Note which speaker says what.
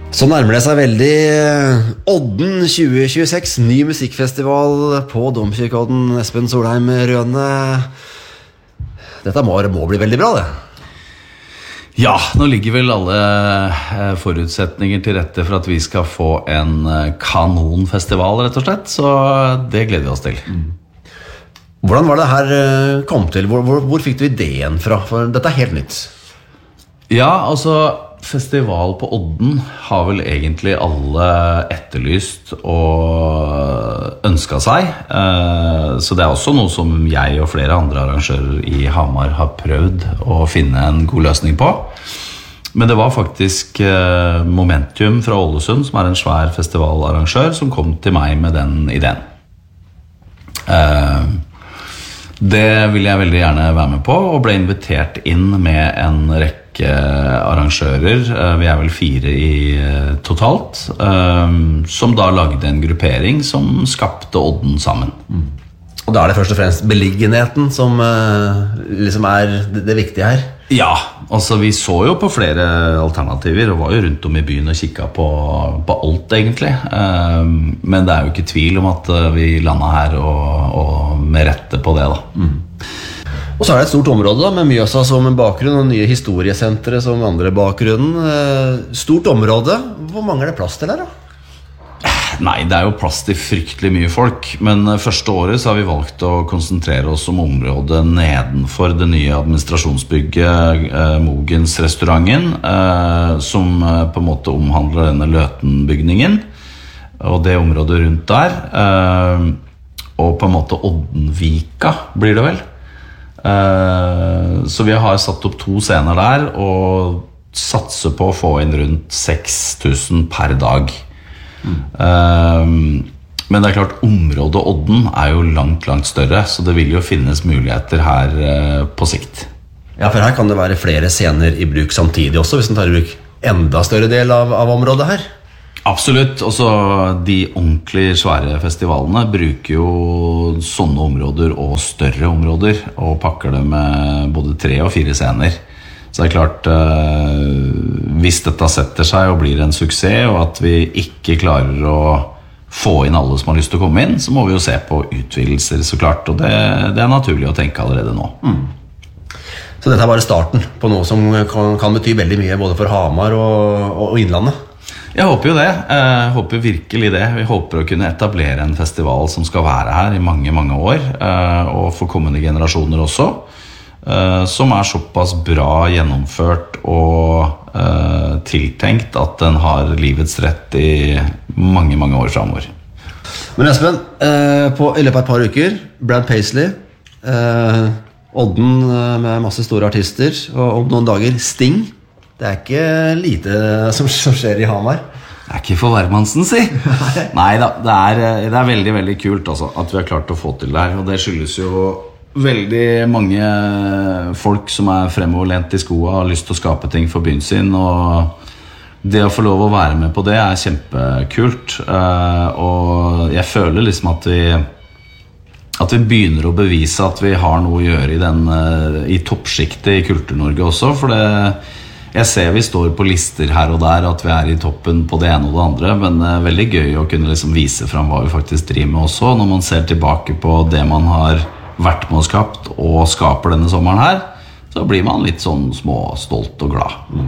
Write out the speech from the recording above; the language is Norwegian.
Speaker 1: Så nærmer det seg veldig Odden 2026, ny musikkfestival på Domkirkeodden. Espen Solheim Røne, dette må bli veldig bra, det.
Speaker 2: Ja, nå ligger vel alle forutsetninger til rette for at vi skal få en kanonfestival, rett og slett. Så det gleder vi oss til.
Speaker 1: Hvordan var det her kom til? Hvor fikk du ideen fra? For dette helt nytt.
Speaker 2: Ja, altså festival på Odden har vel egentlig alle etterlyst og ønsket seg. Så det også noe som jeg og flere andre arrangører i Hamar har prøvd å finne en god løsning på. Men det var faktisk Momentum fra Ålesund, som en svær festivalarrangør, som kom til meg med den ideen. Det ville jeg veldig gjerne være med på, og ble invitert inn med en rekke arrangører, vi vel 4 i totalt, som da lagde en gruppering som skapte Odden sammen.
Speaker 1: Og da det først og fremst beliggenheten som liksom det viktige her?
Speaker 2: Ja, altså vi så jo på flere alternativer og var jo rundt om i byen og kikket på alt egentlig. Men det jo ikke tvil om at vi landet her og med rette på det da.
Speaker 1: Og så det et stort område da, med Mjøsa som en bakgrunn og nye historiesentre som andre bakgrunnen. Stort område, hvor mange det plass til her da?
Speaker 2: Nei, det jo plass til fryktelig mye folk, men første året så har vi valgt å konsentrere oss om området nedenfor det nye administrasjonsbygget Mogens restauranten, som på en måte omhandler denne Løtenbygningen, og det området rundt der, og på en måte Oddenvika blir det vel. Så vi har satt opp 2 scener der, og satser på å få inn rundt 6 000 per dag. Men det klart området Odden jo langt større, så det vil jo finnes muligheter her på sikt.
Speaker 1: Ja, for her kan det være flere scener i bruk samtidig også, hvis man tar i bruk enda større del av området her.
Speaker 2: Absolutt, også de ordentlig svære festivalene bruker jo sånne områder og større områder, og pakker det med både 3 og 4 scener. Så det klart, hvis dette setter seg og blir en suksess, og at vi ikke klarer å få inn alle som har lyst til å komme inn, så må vi jo se på utvidelser, så klart, og det naturlig å tenke allerede nå.
Speaker 1: Så dette bare starten på noe som kan bety veldig mye, både for Hamar og Innlandet?
Speaker 2: Jeg håper jo det, jeg håper virkelig det. Vi håper å kunne etablere en festival som skal være her i mange, mange år, og for kommende generasjoner også, som såpass bra gjennomført og tiltenkt at den har livets rett i mange, mange år fremover.
Speaker 1: Men Espen, i løpet av et par uker, Brad Paisley, Odden med masse store artister, og om noen dager Sting. Det ikke lite som skjer i Hamar.
Speaker 2: Det ikke for hvermannsen, si. Neida, det veldig, veldig kult altså, at vi har klart å få til det her. Og det skyldes jo veldig mange folk som fremoverlent i skoene og har lyst til å skape ting for byen sin. Og det å få lov å være med på det kjempekult. Og jeg føler liksom at vi begynner å bevise at vi har noe å gjøre i toppskiktet i Kultur-Norge også, for jeg ser vi står på lister her og der at vi i toppen på det ene og det andre, men veldig gøy å kunne liksom vise frem hva vi faktisk driver med også, når man ser tilbake på det man har vært med og skapt og skaper denne sommeren her, så blir man litt sånn småstolt og glad.